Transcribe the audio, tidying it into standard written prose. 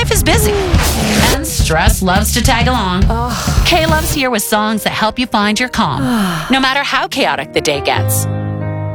life is busy. And stress loves to tag along. K-Love's here with songs that help you find your calm, no matter how chaotic the day gets.